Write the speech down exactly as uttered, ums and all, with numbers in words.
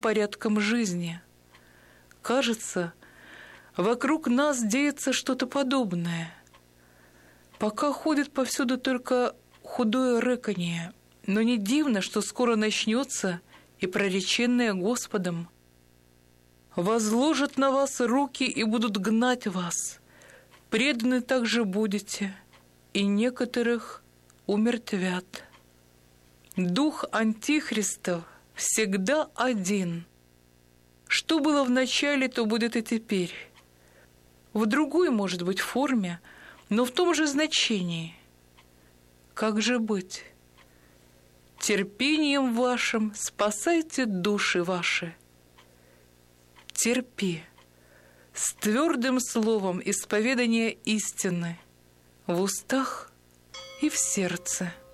порядком жизни. Кажется, вокруг нас деется что-то подобное. Пока ходит повсюду только худое рыканье, но не дивно, что скоро начнется и прореченное Господом. Возложат на вас руки и будут гнать вас. Преданы также будете, и некоторых умертвят. Дух антихристов всегда один. Что было в начале, то будет и теперь. В другой, может быть, форме, но в том же значении. Как же быть? Терпением вашим спасайте души ваши. Терпи. С твердым словом исповедания истины в устах и в сердце.